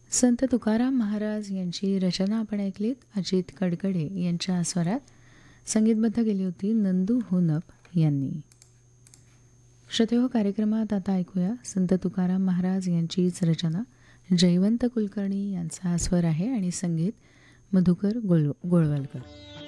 संत तुकाराम महाराज यांची रचना आपण ऐकलीत. अजित कडकडे यांच्या स्वरात संगीतबद्ध केली होती नंदू होनप यांनी. श्रोतेहो, कार्यक्रमात आता ऐकूया संत तुकाराम महाराज यांचीच रचना. जयवंत कुलकर्णी यांचा स्वर आहे आणि संगीत मधुकर गोळवलकर.